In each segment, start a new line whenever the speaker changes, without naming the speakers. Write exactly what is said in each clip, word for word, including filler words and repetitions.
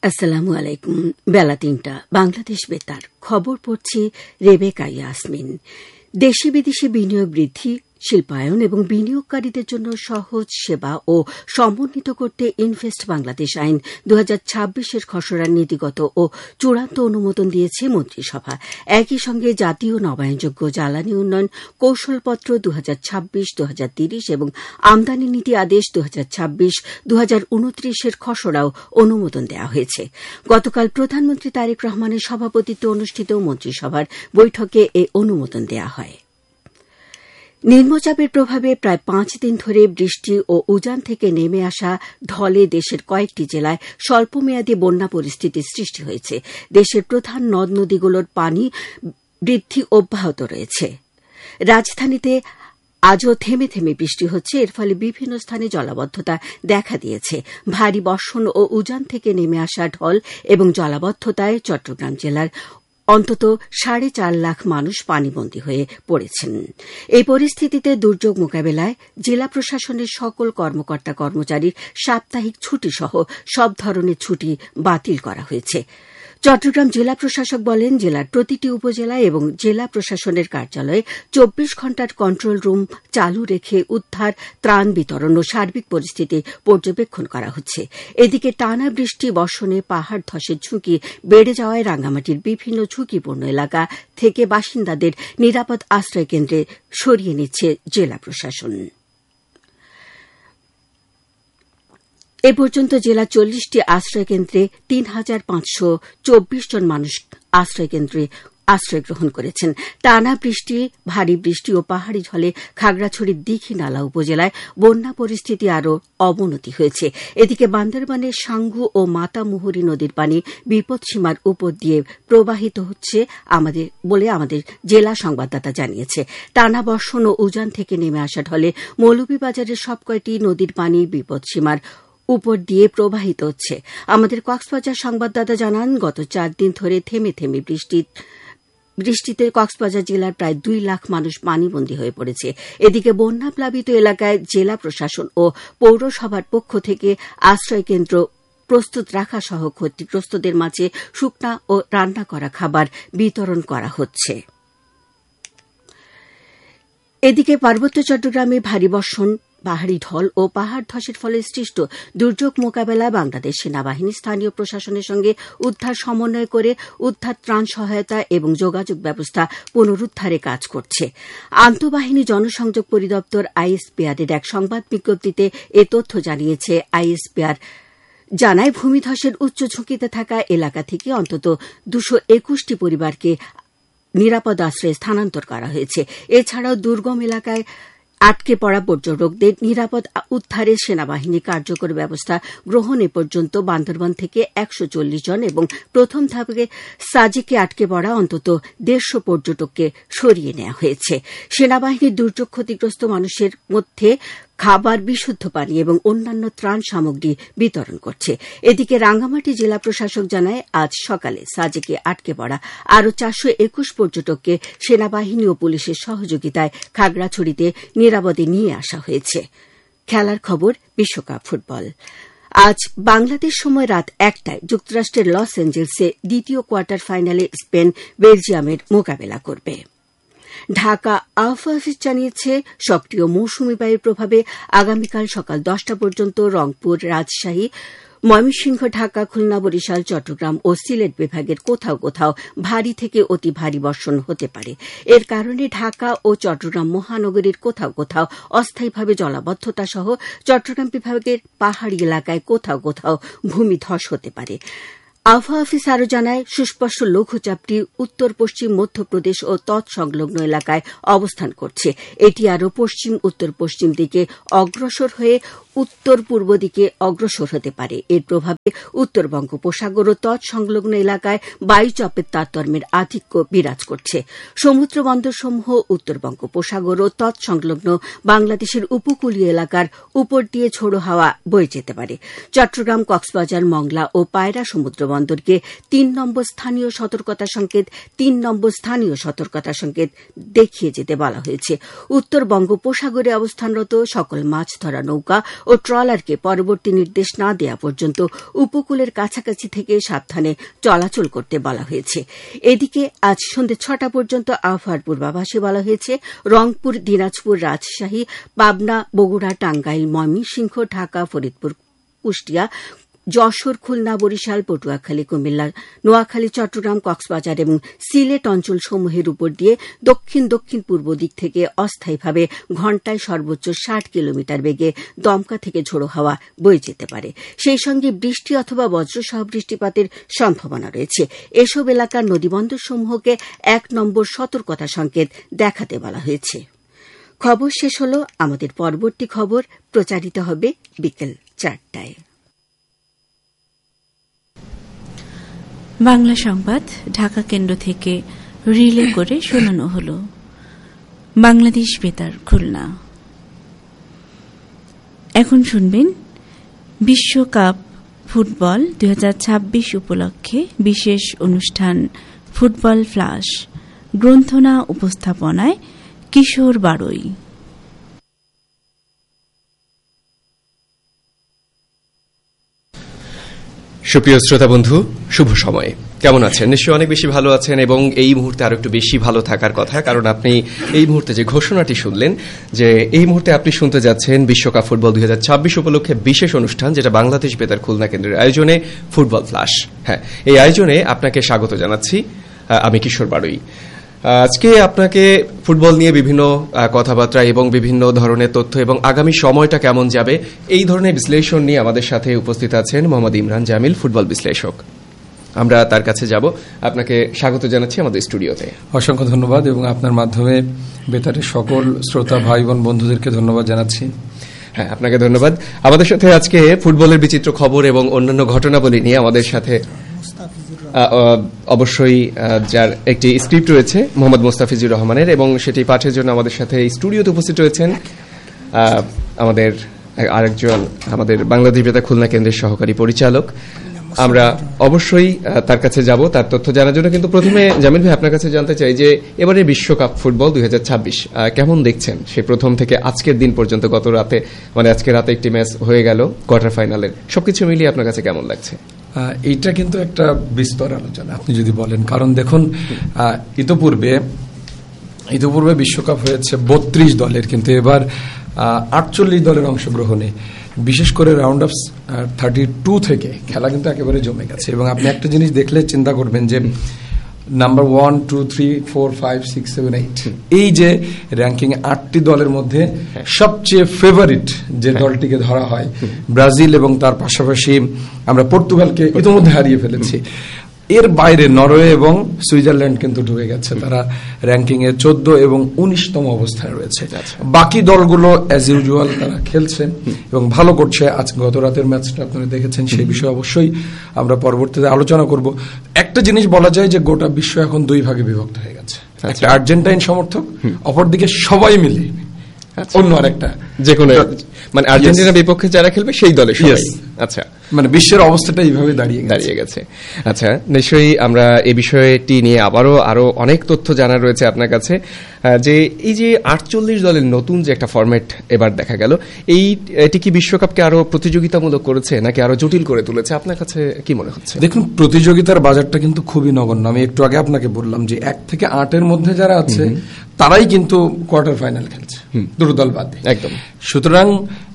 আসসালামু আলাইকুম। বেলা তিনটা বাংলাদেশ বেতার খবর পড়ছি রেবেকা ইয়াসমিন। দেশি বিদেশি বিনিয়োগ বৃদ্ধি, শিল্পায়ন এবং বিনিয়োগকারীদের জন্য সহজ সেবা ও সমন্বিত করতে ইনভেস্ট বাংলাদেশ আইন দু হাজার ছাব্বিশের খসড়ার নীতিগত ও চূড়ান্ত অনুমোদন দিয়েছে মন্ত্রিসভা। একই সঙ্গে জাতীয় নবায়নযোগ্য জ্বালানি উন্নয়ন কৌশলপত্র দু হাজার ছাব্বিশ দু হাজার তিরিশ এবং আমদানি নীতি আদেশ দু হাজার ছাব্বিশ দু হাজার উনত্রিশের খসড়াও অনুমোদন দেওয়া হয়েছে। গতকাল প্রধানমন্ত্রী তারেক রহমানের সভাপতিত্বে অনুষ্ঠিত মন্ত্রিসভার বৈঠকে এ অনুমোদন দেওয়া হয়। নিম্নচাপের প্রভাবে প্রায় পাঁচ দিন ধরে বৃষ্টি ও উজান থেকে নেমে আসা ঢলে দেশের কয়েকটি জেলায় স্বল্পমেয়াদী বন্যা পরিস্থিতির সৃষ্টি হয়েছে। দেশের প্রধান নদ নদীগুলোর পানি বৃদ্ধি অব্যাহত রয়েছে। রাজধানীতে আজও থেমে থেমে বৃষ্টি হচ্ছে, এর ফলে বিভিন্ন স্থানে জলাবদ্ধতা দেখা দিয়েছে। ভারী বর্ষণ ও উজান থেকে নেমে আসা ঢল এবং জলাবদ্ধতায় চট্টগ্রাম জেলার অন্তত সাড়ে চার লাখ মানুষ পানিবন্দী হয়ে পড়েছেন। এই পরিস্থিতিতে দুর্যোগ মোকাবেলায় জেলা প্রশাসনের সকল কর্মকর্তা কর্মচারীর সাপ্তাহিক ছুটিসহ সব ধরনের ছুটি বাতিল করা হয়েছে। চট্টগ্রাম জেলা প্রশাসক বলেন, জেলার প্রতিটি উপজেলায় এবং জেলা প্রশাসনের কার্যালয়ে চব্বিশ ঘণ্টার কন্ট্রোল রুম চালু রেখে উদ্ধার, ত্রাণ বিতরণ ও সার্বিক পরিস্থিতি পর্যবেক্ষণ করা হচ্ছে। এদিকে টানা বৃষ্টি বর্ষণে পাহাড় ধসের ঝুঁকি বেড়ে যাওয়ায় রাঙ্গামাটির বিভিন্ন ঝুঁকিপূর্ণ এলাকা থেকে বাসিন্দাদের নিরাপদ আশ্রয় কেন্দ্রে সরিয়ে নিচ্ছে জেলা প্রশাসন। এ পর্যন্ত জেলা চল্লিশটি আশ্রয়কেন্দ্রে তিন হাজার পাঁচশো চব্বিশ জন মানুষ আশ্রয়কেন্দ্রে আশ্রয় গ্রহণ করেছেন। টানা বৃষ্টি, ভারী বৃষ্টি ও পাহাড়ি ঢলে খাগড়াছড়ির দীঘিনালা উপজেলায় বন্যা পরিস্থিতি আরও অবনতি হয়েছে। এদিকে বান্দরবানের সাঙ্গু ও মাতামুহুরী নদীর পানি বিপদসীমার উপর দিয়ে প্রবাহিত হচ্ছে আমাদের বলে আমাদের জেলা সংবাদদাতা জানিয়েছে। টানা বর্ষণ ও উজান থেকে নেমে আসা ঢলে মৌলভীবাজারের সবকয়টি নদীর পানি বিপদসীমার উপর দিয়ে প্রবাহিত হচ্ছে। আমাদের কক্সবাজার সংবাদদাতা জানান, গত চার দিন ধরে থেমে থেমে বৃষ্টি বৃষ্টিতে কক্সবাজার জেলার প্রায় দুই লাখ মানুষ পানিবন্দী হয়ে পড়েছে। এদিকে বন্যাপ্লাবিত এলাকায় জেলা প্রশাসন ও পৌরসভার পক্ষ থেকে আশ্রয়কেন্দ্র প্রস্তুত রাখা সহ ক্ষতিগ্রস্তদের মাঝে শুকনা ও রান্না করা খাবার বিতরণ করা হচ্ছে। এদিকে পার্বত্য চট্টগ্রামে ভারী বর্ষণ, পাহাড়ি ঢল ও পাহাড় ধসের ফলে সৃষ্ট দুর্যোগ মোকাবেলায় বাংলাদেশ সেনাবাহিনী স্থানীয় প্রশাসনের সঙ্গে উদ্ধার সমন্বয় করে উদ্ধার, ত্রাণ সহায়তা এবং যোগাযোগ ব্যবস্থা পুনরুদ্ধারে কাজ করছে। আন্তঃবাহিনী জনসংযোগ পরিদপ্তর আইএসপিআরের এক সংবাদ বিজ্ঞপ্তিতে এ তথ্য জানিয়েছে। আইএসপিআর জানায়, ভূমিধসের উচ্চ ঝুঁকিতে থাকা এলাকা থেকে অন্তত দুশো একুশটি পরিবারকে নিরাপদ আশ্রয়ে স্থানান্তর করা হয়েছে। এছাড়াও দুর্গম এলাকায় আটকে পড়া পর্যটকদের নিরাপদ উদ্ধারে সেনাবাহিনী কার্যকর ব্যবস্থা গ্রহণে পর্যন্ত বান্দরবান থেকে একশো চল্লিশ জন এবং প্রথম ধাপে সাজেকে আটকে পড়া অন্তত দেড়শো পর্যটককে সরিয়ে নেওয়া হয়েছে। সেনাবাহিনীর দুর্যোগ ক্ষতিগ্রস্ত মানুষের মধ্যে খাবার, বিশুদ্ধ পানি এবং অন্যান্য ত্রাণ সামগ্রী বিতরণ করছে। এদিকে রাঙ্গামাটি জেলা প্রশাসক জানায়, আজ সকালে সাজেকে আটকে পড়া আরও চারশো একুশ পর্যটককে সেনাবাহিনী ও পুলিশের সহযোগিতায় খাগড়াছড়িতে নিরাপদে নিয়ে আসা হয়েছে। খেলার খবর, বিশ্বকাপ ফুটবল। আজ বাংলাদেশ সময় রাত একটায় যুক্তরাষ্ট্রের লস এঞ্জেলসে দ্বিতীয় কোয়ার্টার ফাইনালে স্পেন বেলজিয়ামের মোকাবেলা করবে। ঢাকা আবহাওয়া অফিস জানিয়েছে, সক্রিয় মৌসুমী বায়ুর প্রভাবে আগামীকাল সকাল দশটা পর্যন্ত রংপুর, রাজশাহী, ময়মনসিংহ, ঢাকা, খুলনা, বরিশাল, চট্টগ্রাম ও সিলেট বিভাগের কোথাও কোথাও ভারী থেকে অতি ভারী বর্ষণ হতে পারে। এর কারণে ঢাকা ও চট্টগ্রাম মহানগরীর কোথাও কোথাও অস্থায়ীভাবে জলাবদ্ধতা সহ চট্টগ্রাম বিভাগের পাহাড়ি এলাকায় কোথাও কোথাও ভূমিধস হতে পারে। আবহাওয়া অফিস আরও জানায়, সুস্পষ্ট লঘুচাপটি উত্তর পশ্চিম মধ্যপ্রদেশ ও তৎসংলগ্ন এলাকায় অবস্থান করছে। এটি আরও পশ্চিম উত্তর পশ্চিম দিকে অগ্রসর হয়ে উত্তর পূর্ব দিকে অগ্রসর হতে পারে। এর প্রভাবে উত্তর বঙ্গোপসাগর ও তৎসংলগ্ন এলাকায় বায়ুচাপের তারতম্যের আধিক্য বিরাজ করছে। সমুদ্র বন্দরসমূহ উত্তর বঙ্গোপসাগর ও তৎসংলগ্ন বাংলাদেশের উপকূলীয় এলাকার উপর দিয়ে ঝোড়ো হাওয়া বয়ে যেতে পারে। চট্টগ্রাম, কক্সবাজার, মংলা ও পায়রা সমুদ্র বন্দরকে তিন নম্বর স্থানীয় সতর্কতা সংকেত তিন নম্বর স্থানীয় সতর্কতা সংকেত দেখিয়ে যেতে বলা হয়েছে। উত্তর বঙ্গোপসাগরে অবস্থানরত সকল মাছ ধরা নৌকা ও ট্রলারকে পরবর্তী নির্দেশ না দেওয়া পর্যন্ত উপকূলের কাছাকাছি থেকে সাবধানে চলাচল করতে বলা হয়েছে। এদিকে আজ সন্ধ্যে ছটা পর্যন্ত আবহাওয়ার পূর্বাভাসে বলা হয়েছে রংপুর, দিনাজপুর, রাজশাহী, পাবনা, বগুড়া, টাঙ্গাইল, ময়মনসিংহ, ঢাকা, ফরিদপুর, কুষ্টিয়া, যশোর, খুলনা, বরিশাল, পটুয়াখালী, কুমিল্লা, নোয়াখালী, চট্টগ্রাম, কক্সবাজার এবং সিলেট অঞ্চলসমূহের উপর দিয়ে দক্ষিণ দক্ষিণ পূর্ব দিক থেকে অস্থায়ীভাবে ঘণ্টায় সর্বোচ্চ ষাট কিলোমিটার বেগে দমকা থেকে ঝোড়ো হাওয়া বয়ে যেতে পারে। সেই সঙ্গে বৃষ্টি অথবা বজ্রসহ বৃষ্টিপাতের সম্ভাবনা রয়েছে। এসব এলাকার নদীবন্দরসমূহকে এক নম্বর সতর্কতা সংকেত দেখাতে বলা হয়েছে। খবর শেষ হল। আমাদের পরবর্তী খবর প্রচারিত হবে বিকেল চারটায়।
বাংলা সংবাদ ঢাকা কেন্দ্র থেকে রিলে করে শোনানো হল। বাংলাদেশ বেতার, খুলনা। এখন শুনবেন বিশ্বকাপ ফুটবল দুই হাজার ছাব্বিশ উপলক্ষে বিশেষ অনুষ্ঠান ফুটবল ফ্লাশ, গ্রন্থনা উপস্থাপনায় কিশোর বাড়ই।
সুপ্রিয় শ্রোতা বন্ধু, শুভ সময়। কেমন আছেন? নিশ্চয়ই অনেক বেশি ভালো আছেন এবং এই মুহূর্তে আরো একটু বেশি ভালো থাকার কথা, কারণ আপনি এই মুহূর্তে যে ঘোষণাটি শুনলেন যে এই মুহূর্তে আপনি শুনতে যাচ্ছেন বিশ্বকাপ ফুটবল দুই হাজার ছাব্বিশ উপলক্ষে বিশেষ অনুষ্ঠান, যেটা বাংলাদেশ বেতার খুলনা কেন্দ্রের আয়োজনে ফুটবল ফ্লাশ। হ্যাঁ, এই আয়োজনে আপনাকে স্বাগত জানাচ্ছি। আমি কিশোর বাড়ই। আজকে আপনাকে ফুটবল নিয়ে বিভিন্ন কথাবার্তা এবং বিভিন্ন ধরনের তথ্য এবং আগামী সময়টা কেমন যাবে এই ধরনের বিশ্লেষণ নিয়ে আমাদের সাথে উপস্থিত আছেন মোহাম্মদ ইমরান জামিল, ফুটবল বিশ্লেষক। আমরা তার কাছে যাব। আপনাকে স্বাগত জানাচ্ছি আমাদের স্টুডিওতে।
অসংখ্য ধন্যবাদ এবং আপনার মাধ্যমে বেতারের সকল শ্রোতা ভাই বোন বন্ধুদেরকে ধন্যবাদ জানাচ্ছি।
হ্যাঁ, আপনাকে ধন্যবাদ। আমাদের সাথে আজকে ফুটবলের বিচিত্র খবর এবং অন্যান্য ঘটনাবলী নিয়ে আমাদের সাথে অবশ্যই যার একটি স্ক্রিপ্ট রয়েছে মোহাম্মদ মোস্তাফিজুর রহমানের, এবং সেটি পাঠের জন্য আমাদের সাথে স্টুডিওতে উপস্থিত রয়েছেন আমাদের আরেকজন, আমাদের বাংলাদেশ বেতার খুলনা কেন্দ্রের সহকারী পরিচালক। আমরা অবশ্যই তার কাছে যাব তার তথ্য জানার জন্য। কিন্তু প্রথমে জামিল ভাই, আপনার কাছে জানতে চাই যে এবারে বিশ্বকাপ ফুটবল দুই হাজার ছাব্বিশ কেমন দেখছেন? সে প্রথম থেকে আজকের দিন পর্যন্ত, গত রাতে মানে আজকে রাতে একটি ম্যাচ হয়ে গেল কোয়ার্টার ফাইনালের, সবকিছু মিলিয়ে আপনার কাছে কেমন লাগছে?
এইটা কিন্তু একটা বিস্তর আলোচনা আপনি যদি বলেন, কারণ দেখুন ইতোপূর্বে ইতোপূর্বে বিশ্বকাপ হয়েছে বত্রিশ দলের, কিন্তু এবার আটচল্লিশ দলের অংশগ্রহণে বিশেষ করে রাউন্ড অফ থার্টি টু থেকে খেলা কিন্তু একেবারে জমে গেছে। এবং আপনি একটা জিনিস দেখলে চিন্তা করবেন যে number one two three four five six seven eight এই যে র্যাঙ্কিং আটটি দলের মধ্যে সবচেয়ে ফেভারিট যে দলটিকে ধরা হয় ব্রাজিল, এবং তার পাশাপাশি আমরা পর্তুগালকে ইতিমধ্যে হারিয়ে ফেলেছি। এর বাইরে নরওয়ে এবং সুইজারল্যান্ড কিন্তু ঢুকে গেছে, তারা র্যাঙ্কিং এ চোদ্দ এবং উনিশতম অবস্থায় রয়েছে। বাকি দলগুলো অ্যাজ ইউজুয়াল তারা খেলছে এবং ভালো করছে। আজ গত রাতের ম্যাচটা আপনারা দেখেছেন, সেই বিষয়ে অবশ্যই আমরা পরবর্তীতে আলোচনা করব। একটা জিনিস বলা যায় যে গোটা বিশ্ব এখন দুই ভাগে বিভক্ত হয়ে গেছে, একটা আর্জেন্টাইন সমর্থক, অপরদিকে সবাই মিলে অন্য আরেকটা,
যে কোনো মানে আর্জেন্টিনার বিপক্ষে যারা খেলবে সেই দলে সবাই। আচ্ছা,
মানে বিশ্বের অবস্থাটা এইভাবে দাঁড়িয়ে
দাঁড়িয়ে গেছে। আচ্ছা, নিশ্চয়ই আমরা এই বিষয়টি নিয়ে আবারও আরো অনেক তথ্য জানার রয়েছে আপনার কাছে। যে এই যে আটচল্লিশ দলের নতুন যে একটা ফরম্যাট এবার দেখা গেল, এই এটি কি বিশ্বকাপকে আরো প্রতিযোগিতামূলক করেছে নাকি আরো জটিল করে তুলেছে? আপনার কাছে কি মনে হচ্ছে?
দেখুন, প্রতিযোগিতার বাজারটা কিন্তু খুবই নগণ্য। আমি একটু আগে আপনাকে বললাম যে এক থেকে আটের মধ্যে যারা আছে তারাই কিন্তু কোয়ার্টার ফাইনাল খেলছে, দুটো দল বাদে একদম। সুতরাং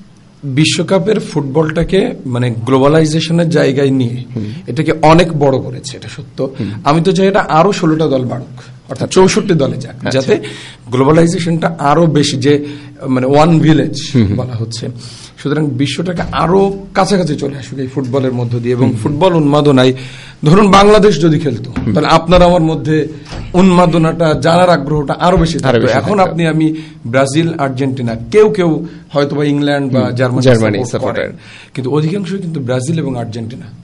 বিশ্বকাপের ফুটবলটাকে মানে গ্লোবালাইজেশনের জায়গায় নিয়ে এটাকে অনেক বড় করেছে, এটা সত্য। আমি তো চাই এটা আরো ষোলোটা দল বাড়ুক, অর্থাৎ চৌষট্টি দলে যাক, যাতে গ্লোবালাইজেশনটা আরো বেশি, যে মানে ওয়ান ভিলেজ বলা হচ্ছে। সুতরাং বিশ্বটাকে আরো কাছাকাছি চলে আসুক এই ফুটবলের মধ্য দিয়ে, এবং ফুটবল উন্মাদনায় ধরুন বাংলাদেশ যদি খেলতো তাহলে আপনার আমার মধ্যে উন্মাদনাটা, জানার আগ্রহটা আরো বেশি থাকতো। এখন আপনি আমি ব্রাজিল, আর্জেন্টিনা, কেউ কেউ হয়তো বা ইংল্যান্ড বা জার্মানি,
জার্মানি,
কিন্তু অধিকাংশ কিন্তু ব্রাজিল এবং আর্জেন্টিনা